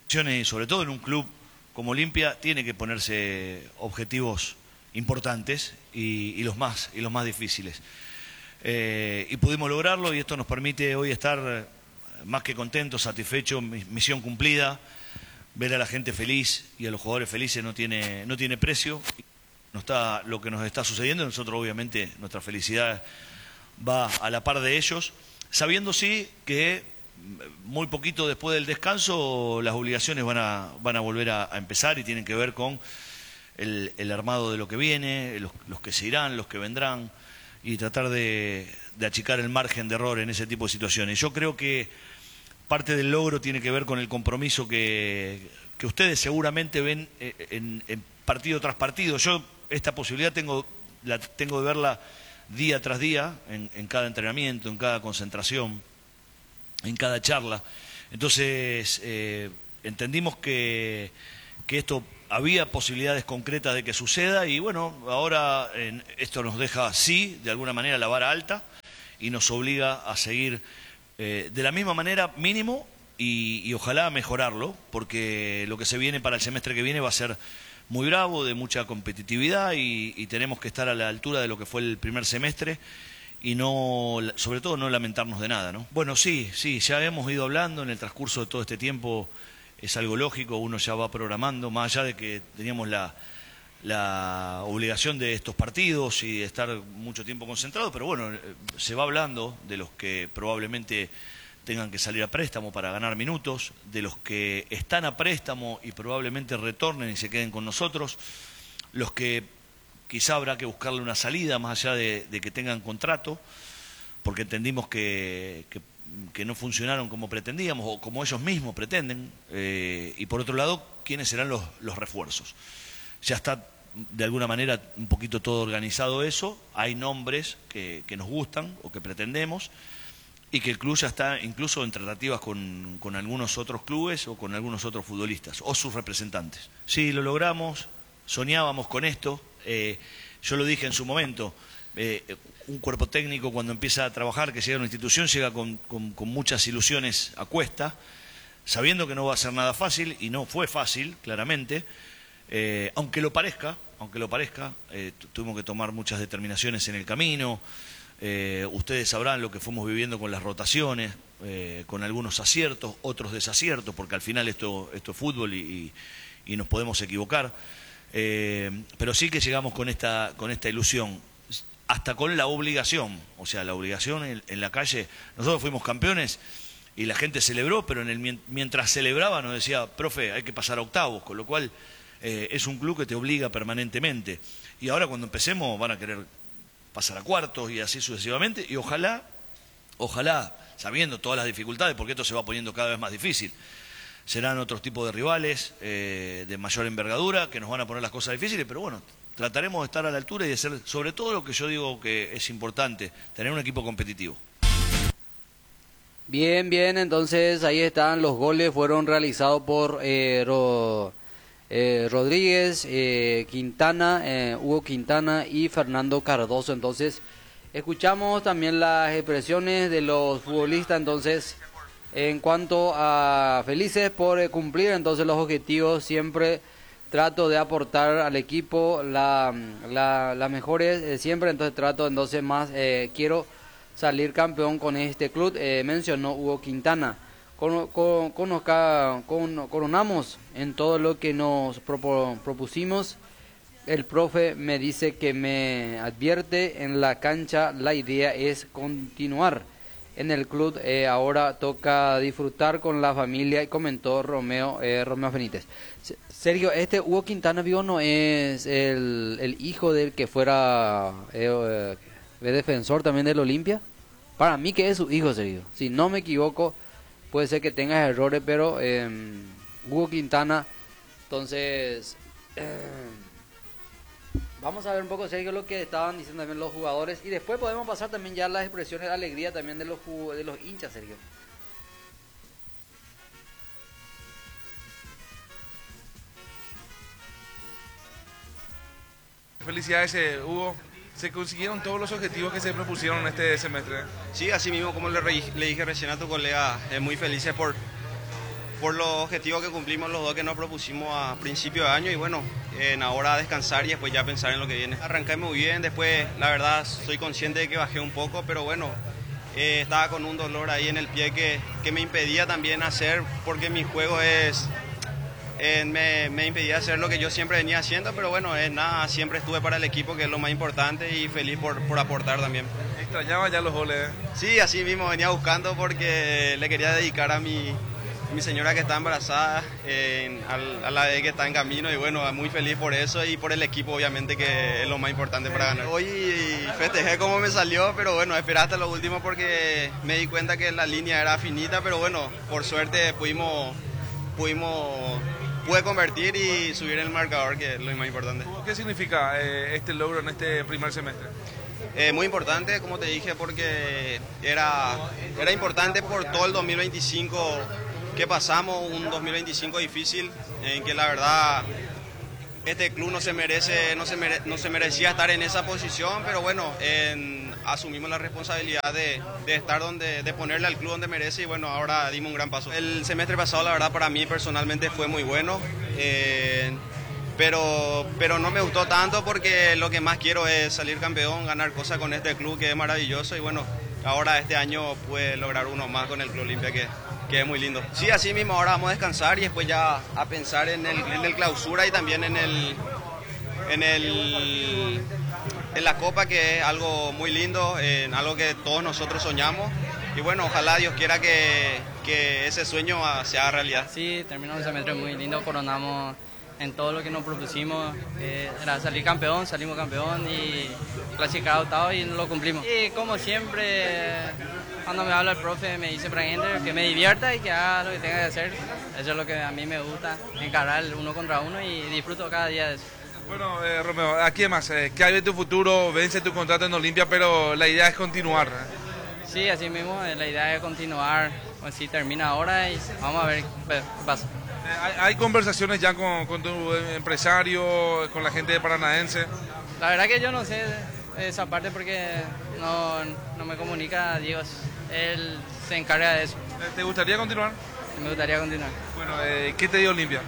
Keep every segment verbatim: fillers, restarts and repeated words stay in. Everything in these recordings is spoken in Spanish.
Y sobre todo en un club como Olimpia tiene que ponerse objetivos importantes y, y los más y los más difíciles. Eh, y pudimos lograrlo y esto nos permite hoy estar más que contentos, satisfechos, misión cumplida. Ver a la gente feliz y a los jugadores felices no tiene, no tiene precio. No está lo que nos está sucediendo. Nosotros obviamente nuestra felicidad va a la par de ellos, sabiendo sí que muy poquito después del descanso las obligaciones van a, van a volver a, a empezar y tienen que ver con el, el armado de lo que viene, los, los que se irán, los que vendrán y tratar de, de achicar el margen de error en ese tipo de situaciones. Yo creo que parte del logro tiene que ver con el compromiso que, que ustedes seguramente ven en, en partido tras partido. Yo esta posibilidad tengo, la, tengo de verla día tras día, en, en cada entrenamiento, en cada concentración, en cada charla. Entonces, eh, entendimos que, que esto había posibilidades concretas de que suceda y bueno, ahora eh, esto nos deja, sí, de alguna manera la vara alta y nos obliga a seguir eh, de la misma manera mínimo y, y ojalá mejorarlo, porque lo que se viene para el semestre que viene va a ser muy bravo, de mucha competitividad y, y tenemos que estar a la altura de lo que fue el primer semestre y no, sobre todo no lamentarnos de nada, ¿no? Bueno, sí, sí, ya hemos ido hablando en el transcurso de todo este tiempo, es algo lógico, uno ya va programando, más allá de que teníamos la, la obligación de estos partidos y de estar mucho tiempo concentrados, pero bueno, se va hablando de los que probablemente tengan que salir a préstamo para ganar minutos, de los que están a préstamo y probablemente retornen y se queden con nosotros, los que quizá habrá que buscarle una salida más allá de, de que tengan contrato, porque entendimos que, que, que no funcionaron como pretendíamos o como ellos mismos pretenden, eh, y por otro lado, ¿quiénes serán los, los refuerzos? Ya está de alguna manera un poquito todo organizado eso, hay nombres que, que nos gustan o que pretendemos, y que el club ya está incluso en tratativas con, con algunos otros clubes o con algunos otros futbolistas o sus representantes. Sí, lo logramos, soñábamos con esto, eh, yo lo dije en su momento, eh, un cuerpo técnico cuando empieza a trabajar, que llega a una institución, llega con, con, con muchas ilusiones a cuesta, sabiendo que no va a ser nada fácil, y no fue fácil, claramente, eh, aunque lo parezca, aunque lo parezca, eh, tuvimos que tomar muchas determinaciones en el camino. Eh, ustedes sabrán lo que fuimos viviendo con las rotaciones, eh, con algunos aciertos, otros desaciertos, porque al final esto, esto es fútbol y, y, y nos podemos equivocar, eh, pero sí que llegamos con esta, con esta ilusión, hasta con la obligación, o sea, la obligación en, en la calle. Nosotros fuimos campeones y la gente celebró, pero en el, mientras celebraba nos decía, profe, hay que pasar a octavos, con lo cual eh, es un club que te obliga permanentemente, y ahora cuando empecemos van a querer pasar a cuartos y así sucesivamente, y ojalá, ojalá, sabiendo todas las dificultades, porque esto se va poniendo cada vez más difícil, serán otros tipos de rivales eh, de mayor envergadura que nos van a poner las cosas difíciles, pero bueno, trataremos de estar a la altura y de ser, sobre todo lo que yo digo que es importante, tener un equipo competitivo. Bien, bien, entonces ahí están, los goles fueron realizados por eh, Ro... Eh, Rodríguez, eh, Quintana, eh, Hugo Quintana y Fernando Cardoso. Entonces escuchamos también las expresiones de los futbolistas, entonces en cuanto a felices por eh, cumplir entonces los objetivos. Siempre trato de aportar al equipo la, la, las mejores eh, siempre, entonces trato entonces más, eh, quiero salir campeón con este club, eh, mencionó Hugo Quintana. Con, con, con, con, coronamos en todo lo que nos propo, propusimos. El profe me dice que me advierte en la cancha, la idea es continuar en el club, eh, ahora toca disfrutar con la familia, y comentó Romeo eh, Romeo Benítez. Sergio, este Hugo Quintana Vivo no es el, el hijo del que fuera eh, eh, defensor también del Olimpia. Para mí que es su hijo, Sergio, si no me equivoco. Puede ser que tengas errores, pero eh, Hugo Quintana, entonces, eh, vamos a ver un poco, Sergio, lo que estaban diciendo también los jugadores, y después podemos pasar también ya las expresiones de alegría también de los, de los hinchas, Sergio. Felicidades, eh, Hugo. ¿Se consiguieron todos los objetivos que se propusieron este semestre? Sí, así mismo, como le, re, le dije recién a tu colega, eh, muy felices por, por los objetivos que cumplimos los dos que nos propusimos a principio de año y bueno, en ahora descansar y después ya pensar en lo que viene. Arranqué muy bien, después la verdad soy consciente de que bajé un poco, pero bueno, eh, estaba con un dolor ahí en el pie que, que me impedía también hacer, porque mi juego es... Eh, me, me impedía hacer lo que yo siempre venía haciendo, pero bueno, es nada, siempre estuve para el equipo, que es lo más importante, y feliz por, por aportar también. Extrañaba ya los goles. Sí, así mismo venía buscando porque le quería dedicar a mi, mi señora que está embarazada, eh, a, a la de que está en camino, y bueno, muy feliz por eso y por el equipo, obviamente, que es lo más importante para ganar. Hoy festejé como me salió, pero bueno, esperé hasta lo último porque me di cuenta que la línea era finita, pero bueno, por suerte pudimos... pudimos pude convertir y subir el marcador, que es lo más importante. ¿Qué significa eh, este logro en este primer semestre? Eh, muy importante, como te dije, porque era, era importante por todo el dos mil veinticinco que pasamos, un dos mil veinticinco difícil, en que la verdad este club no se merece, no se mere, no se merecía estar en esa posición, pero bueno, en, asumimos la responsabilidad de, de estar donde, de ponerle al club donde merece, y bueno, ahora dimos un gran paso. El semestre pasado, la verdad, para mí personalmente fue muy bueno, eh, pero, pero no me gustó tanto porque lo que más quiero es salir campeón, ganar cosas con este club que es maravilloso, y bueno, ahora este año pude lograr uno más con el Club Olimpia, que, que es muy lindo. Sí, así mismo ahora vamos a descansar y después ya a pensar en el, en el clausura y también en el... En, el, en la Copa, que es algo muy lindo, en algo que todos nosotros soñamos, y bueno, ojalá Dios quiera que, que ese sueño se haga realidad. Sí, terminó un semestre muy lindo, coronamos en todo lo que nos propusimos, eh, era salir campeón, salimos campeón y clasificar a octavo y lo cumplimos. Y como siempre, cuando me habla el profe me dice para gente que me divierta y que haga lo que tenga que hacer. Eso es lo que a mí me gusta, encarar uno contra uno, y disfruto cada día de eso. Bueno, eh, Romeo, aquí más, eh, ¿qué hay de tu futuro? Vence tu contrato en Olimpia, pero la idea es continuar. Sí, así mismo, eh, la idea es continuar, pues sí, termina ahora y vamos a ver qué pasa. Eh, ¿hay, ¿Hay conversaciones ya con, con tu empresario, con la gente de Paranaense? La verdad que yo no sé esa parte porque no, no me comunica Dios, él se encarga de eso. ¿Te gustaría continuar? Me gustaría continuar. Bueno, eh, ¿qué te dio Olimpia?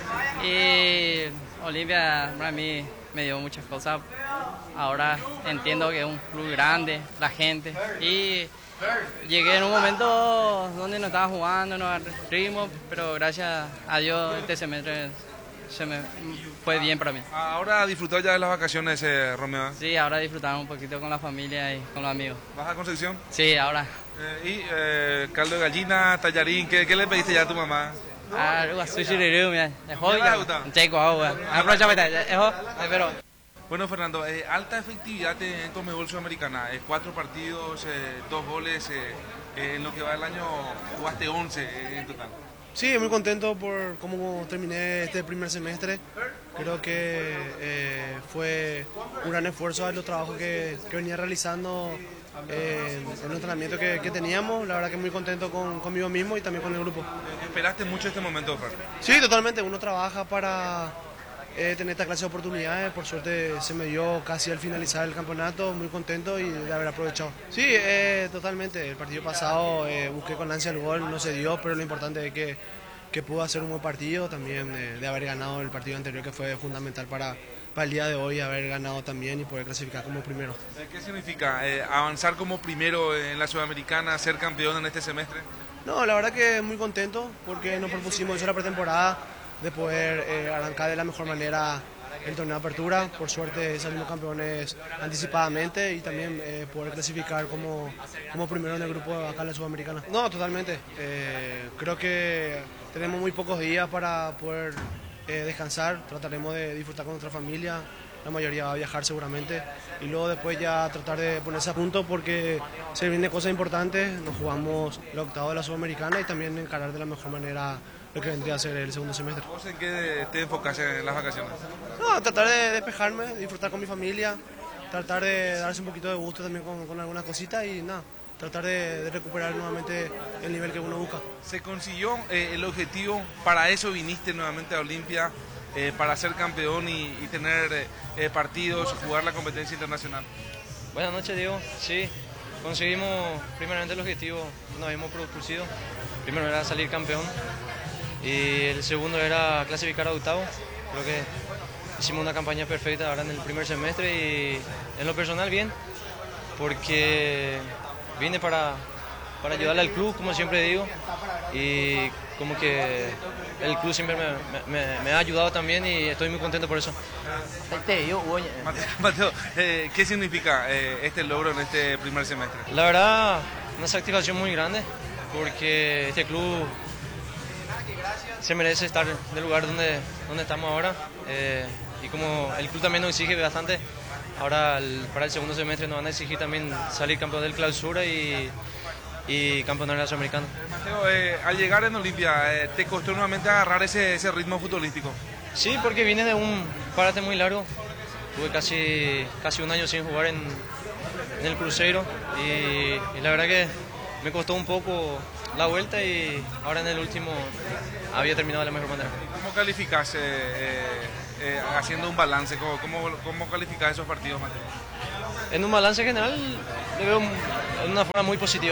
Y Olimpia para mí me dio muchas cosas. Ahora entiendo que es un club grande, la gente. Y llegué en un momento donde no estaba jugando, no agarré ritmo, pero gracias a Dios este semestre se me fue bien para mí. Ahora disfrutar ya de las vacaciones, eh, Romeo. Sí, ahora disfrutar un poquito con la familia y con los amigos. ¿Vas a Concepción? Sí, ahora. Eh, y eh, caldo de gallina, tallarín, ¿qué, ¿qué le pediste ya a tu mamá? Ah, sushi de mira. Es hoy. Un checo agua. Aprovecha es hoy, pero bueno, Fernando, eh, alta efectividad en Conmebol Sudamericana, eh, cuatro partidos, eh, dos goles, eh, eh, en lo que va del año jugaste once eh, en total. Sí, muy contento por cómo terminé este primer semestre. Creo que eh, fue un gran esfuerzo de los trabajos que, que venía realizando eh, en el entrenamiento que, que teníamos. La verdad que muy contento con, conmigo mismo y también con el grupo. ¿Esperaste mucho este momento, Fer? Sí, totalmente. Uno trabaja para eh, tener esta clase de oportunidades. Por suerte se me dio casi al finalizar el campeonato. Muy contento y de haber aprovechado. Sí, eh, totalmente. El partido pasado eh, busqué con ansia el gol, no se dio, pero lo importante es que, que pudo hacer un buen partido. También eh, de haber ganado el partido anterior, que fue fundamental para, para el día de hoy, haber ganado también y poder clasificar como primero. ¿Qué significa eh, avanzar como primero en la Sudamericana, ser campeón en este semestre? No, la verdad que muy contento porque nos propusimos eso la pretemporada, de poder eh, arrancar de la mejor manera el torneo de apertura. Por suerte salimos campeones anticipadamente y también eh, poder clasificar como, como primero en el grupo acá en la Sudamericana. No, totalmente. Eh, creo que tenemos muy pocos días para poder eh, descansar. Trataremos de disfrutar con nuestra familia. La mayoría va a viajar seguramente y luego después ya tratar de ponerse a punto porque se vienen cosas importantes. Nos jugamos el octavo de la Sudamericana y también encarar de la mejor manera lo que vendría a ser el segundo semestre. ¿Vos en qué te enfocas en las vacaciones? No, tratar de despejarme, disfrutar con mi familia, tratar de darse un poquito de gusto también con, con algunas cositas y nada, tratar de, de recuperar nuevamente el nivel que uno busca. ¿Se consiguió eh, el objetivo? ¿Para eso viniste nuevamente a Olimpia? Eh, para ser campeón y, y tener eh, partidos, jugar la competencia internacional. Buenas noches, Diego. Sí, conseguimos primeramente el objetivo que nos habíamos propuesto. Primero era salir campeón y el segundo era clasificar a octavo. Creo que hicimos una campaña perfecta ahora en el primer semestre y en lo personal bien, porque vine para, para ayudarle al club, como siempre digo, y como que el club siempre me, me, me ha ayudado también y estoy muy contento por eso. Mateo, eh, ¿qué significa eh, este logro en este primer semestre? La verdad, una satisfacción muy grande, porque este club se merece estar en el lugar donde, donde estamos ahora, eh, y como el club también nos exige bastante, ahora el, para el segundo semestre nos van a exigir también salir campeón del clausura y, y campeón del sudamericano. Mateo, eh, al llegar en Olimpia, eh, ¿te costó nuevamente agarrar ese, ese ritmo futbolístico? Sí, porque vine de un parate muy largo, tuve casi, casi un año sin jugar en, en el Cruzeiro y, y la verdad que me costó un poco la vuelta y ahora en el último había terminado de la mejor manera. ¿Cómo calificas, eh, eh, eh, haciendo un balance, cómo, cómo, cómo calificas esos partidos, Mateo? En un balance general lo veo de una forma muy positiva.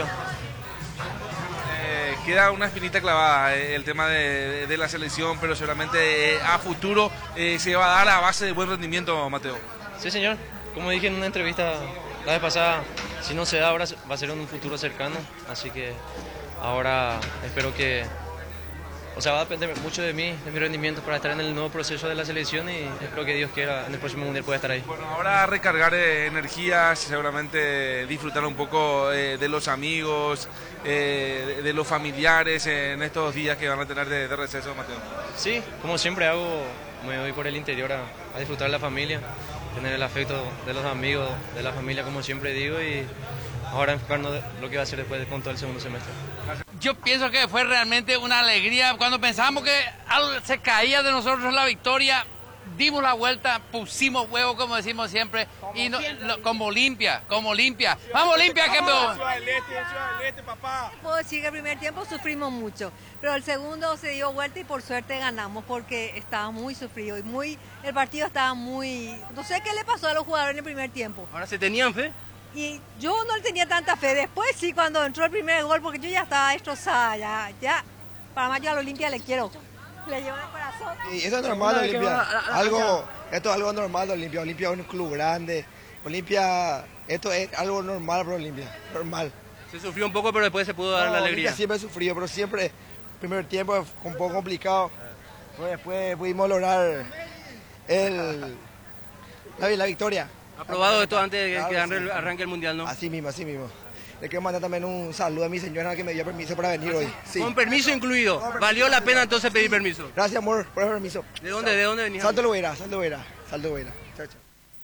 Eh, queda una espinita clavada eh, el tema de, de la selección, pero seguramente eh, a futuro eh, se va a dar a base de buen rendimiento, Mateo. Sí, señor. Como dije en una entrevista la vez pasada, si no se da ahora va a ser en un futuro cercano, así que ahora espero que, o sea, va a depender mucho de mí, de mi rendimiento para estar en el nuevo proceso de la selección y espero que Dios quiera en el próximo mundial pueda estar ahí. Bueno, ahora recargar eh, energías, seguramente disfrutar un poco eh, de los amigos, eh, de, de los familiares eh, en estos días que van a tener de, de receso, Mateo. Sí, como siempre hago, me voy por el interior a, a disfrutar de la familia, tener el afecto de los amigos, de la familia, como siempre digo, y ahora enfocarnos en lo que va a ser después con todo el segundo semestre. Yo pienso que fue realmente una alegría. Cuando pensamos que algo se caía de nosotros la victoria, dimos la vuelta, pusimos huevo, como decimos siempre, como y no, lo, como limpia, como limpia. ¡Vamos limpia! Que Ciudad del Este, Ciudad del Este, papá. Puedo decir que el primer tiempo sufrimos mucho, pero el segundo se dio vuelta y por suerte ganamos porque estaba muy sufrido y muy, el partido estaba muy... No sé qué le pasó a los jugadores en el primer tiempo. ¿Ahora se tenían fe? Y yo no le tenía tanta fe. Después sí, cuando entró el primer gol, porque yo ya estaba destrozada, ya, ya. Para más yo a la Olimpia le quiero. Le llevo el corazón. Y eso es normal de Olimpia. Algo, esto es algo normal de Olimpia. Olimpia es un club grande. Olimpia, esto es algo normal para Olimpia. Normal. Se sufrió un poco, pero después se pudo dar no, la alegría. Olimpia siempre ha sufrido, pero siempre, el primer tiempo fue un poco complicado. Pero después pudimos lograr el, la, la victoria. Aprobado esto antes de que claro, sí. arranque el mundial, ¿no? Así mismo, así mismo. Le quiero mandar también un saludo a mi señora que me dio permiso para venir hoy. Sí. Con permiso incluido. Con permiso ¿Valió la pena entonces pedir permiso? Gracias, amor, por el permiso. ¿De dónde, ¿de dónde venís? Salto Loera, Salto Loera, Salto Loera. Chao, chao.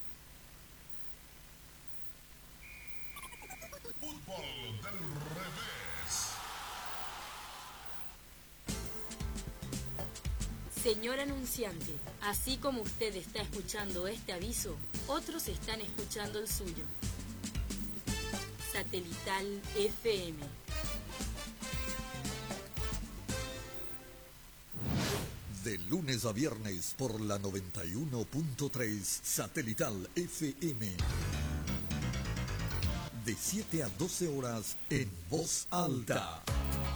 Señor anunciante, así como usted está escuchando este aviso, otros están escuchando el suyo. Satelital F M. De lunes a viernes por la noventa y uno punto tres Satelital F M. De siete a doce horas en voz alta.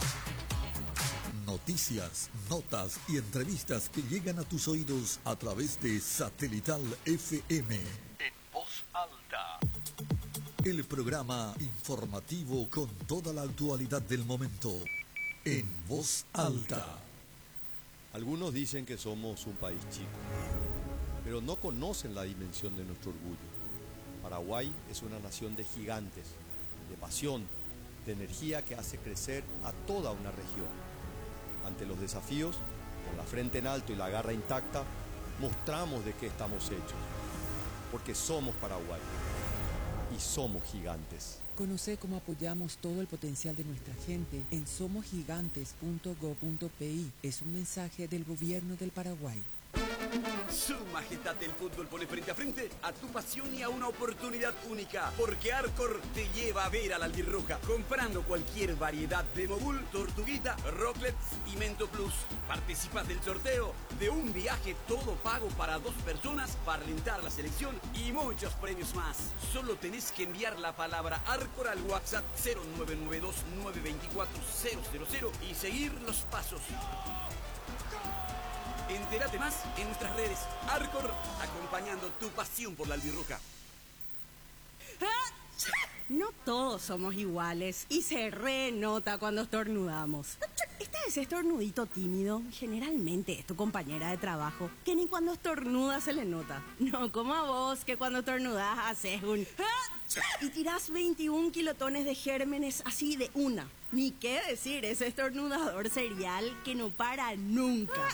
Noticias, notas y entrevistas que llegan a tus oídos a través de Satelital F M. En voz alta. El programa informativo con toda la actualidad del momento. En voz alta. Algunos dicen que somos un país chico, pero no conocen la dimensión de nuestro orgullo. Paraguay es una nación de gigantes, de pasión, de energía que hace crecer a toda una región. Ante los desafíos, con la frente en alto y la garra intacta, mostramos de qué estamos hechos, porque somos Paraguay y somos gigantes. Conoce cómo apoyamos todo el potencial de nuestra gente en somos gigantes punto gob punto pi. Es un mensaje del gobierno del Paraguay. Su majestad del fútbol pone frente a frente a tu pasión y a una oportunidad única, porque Arcor te lleva a ver a la albirroja comprando cualquier variedad de mogul, tortuguita, rocklets y Mento Plus. Participas del sorteo de un viaje todo pago para dos personas para alentar a la selección y muchos premios más. Solo tenés que enviar la palabra Arcor al WhatsApp cero nueve nueve dos nueve dos cuatro cero cero cero y seguir los pasos. Entérate más en nuestras redes. Arcor, acompañando tu pasión por la albirroja. No todos somos iguales y se renota cuando estornudamos. Este es estornudito tímido, generalmente es tu compañera de trabajo, que ni cuando estornuda se le nota. No como a vos, que cuando estornudás haces un... y tirás veintiún kilotones de gérmenes así de una. Ni qué decir, ese estornudador serial que no para nunca.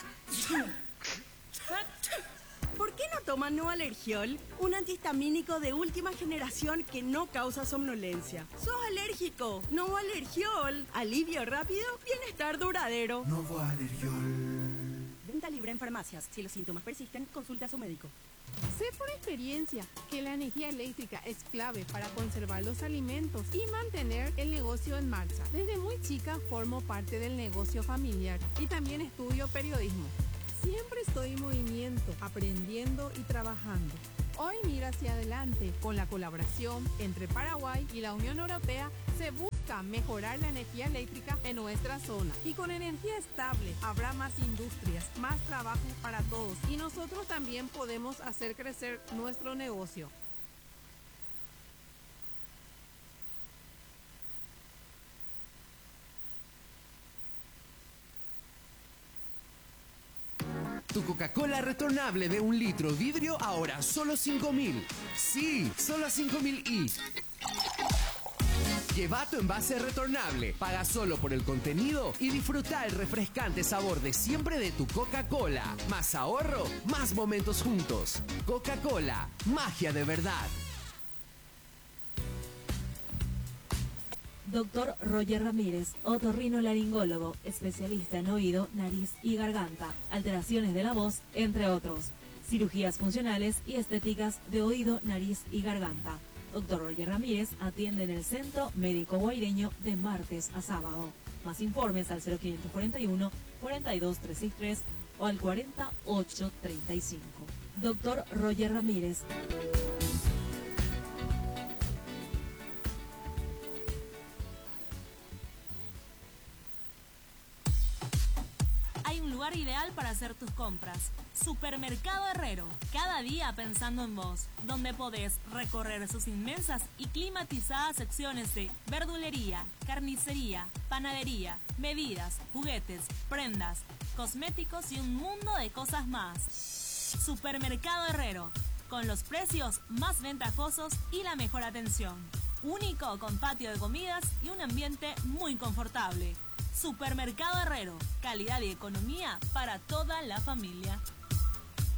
¿Por qué no toman Novalergiol? Un antihistamínico de última generación que no causa somnolencia. ¿Sos alérgico? Novalergiol. Alivio rápido, bienestar duradero. Novalergiol. Venta libre en farmacias. Si los síntomas persisten, consulta a su médico. Sé por experiencia que la energía eléctrica es clave para conservar los alimentos y mantener el negocio en marcha. Desde muy chica formo parte del negocio familiar y también estudio periodismo. Siempre estoy en movimiento, aprendiendo y trabajando. Hoy mira hacia adelante. Con la colaboración entre Paraguay y la Unión Europea se busca mejorar la energía eléctrica en nuestra zona. Y con energía estable habrá más industrias, más trabajo para todos. Y nosotros también podemos hacer crecer nuestro negocio. Tu Coca-Cola retornable de un litro vidrio ahora solo cinco mil. Sí, solo cinco mil y... Lleva tu envase retornable, paga solo por el contenido y disfruta el refrescante sabor de siempre de tu Coca-Cola. Más ahorro, más momentos juntos. Coca-Cola, magia de verdad. Doctor Roger Ramírez, otorrinolaringólogo, especialista en oído, nariz y garganta, alteraciones de la voz, entre otros. Cirugías funcionales y estéticas de oído, nariz y garganta. Doctor Roger Ramírez atiende en el Centro Médico Guaireño de martes a sábado. Más informes al cero quinientos cuarenta y uno, cuarenta y dos, trescientos sesenta y tres o al cuarenta, ocho, treinta y cinco. Doctor Roger Ramírez. Hay un lugar ideal para hacer tus compras. Supermercado Herrero, cada día pensando en vos, donde podés recorrer sus inmensas y climatizadas secciones de verdulería, carnicería, panadería, bebidas, juguetes, prendas, cosméticos y un mundo de cosas más. Supermercado Herrero, con los precios más ventajosos y la mejor atención. Único con patio de comidas y un ambiente muy confortable. Supermercado Herrero, calidad y economía para toda la familia.